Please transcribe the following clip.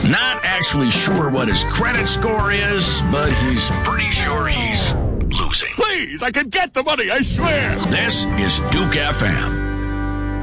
Not actually sure what his credit score is, but he's pretty sure he's losing. Please, I can get the money, I swear. This is Duke FM.